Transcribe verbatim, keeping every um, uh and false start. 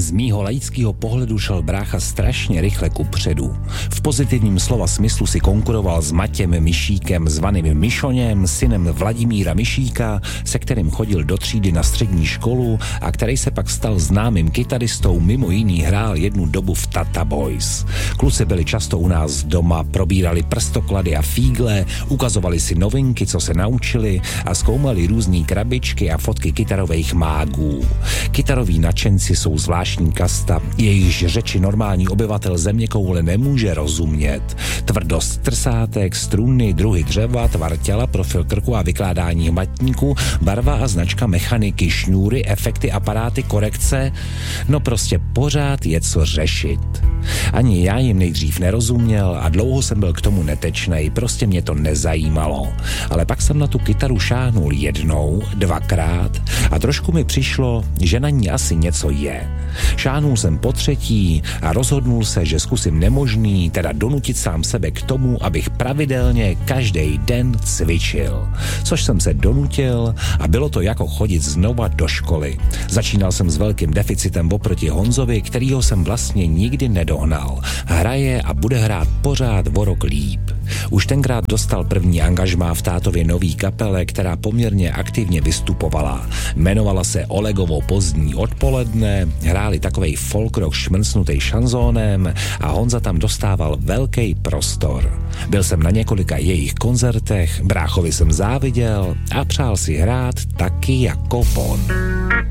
Z mýho laického pohledu šel brácha strašně rychle kupředu. V pozitivním slova smyslu si konkuroval s Matěm Myšíkem, zvaným Myšoněm, synem Vladimíra Myšíka, se kterým chodil do třídy na střední školu a který se pak stal známým kytaristou, mimo jiný hrál jednu dobu v Tata Boys. Kluci byli často u nás doma, probírali prstoklady a fígle, ukazovali si novinky, co se naučili a zkoumali různý krabičky a fotky kytarových mágů. Kytaroví nadšenci jsou zvláštní kasta, jejichž řeči normální obyvatel zeměkoule nemůže rozumět. Tvrdost trsátek, struny, druhy dřeva, tvar těla, profil krku a vykládání hmatníku, barva a značka mechaniky, šňůry, efekty, aparáty, korekce, no prostě pořád je co řešit. Ani já jim nejdřív nerozuměl a dlouho jsem byl k tomu netečnej, prostě mě to nezajímalo. Ale pak jsem na tu kytaru šáhnul jednou, dvakrát a trošku mi přišlo, že na ní asi něco je. Šáhnul jsem po třetí a rozhodnul se, že zkusím nemožný, teda donutit sám sebe k tomu, abych pravidelně každý den cvičil. Což jsem se donutil a bylo to jako chodit znova do školy. Začínal jsem s velkým deficitem oproti Honzovi, kterýho jsem vlastně nikdy nedohnal. Hraje a bude hrát pořád o rok líp. Už tenkrát dostal první angažmá v tátově nový kapele, která poměrně aktivně vystupovala. Jmenovala se Olegovo pozdní odpoledne, hráli takovej folk rock šmrcnutej šanzónem a Honza tam dostával velký prostor. Byl jsem na několika jejich koncertech, bráchovi jsem záviděl a přál si hrát taky jako on.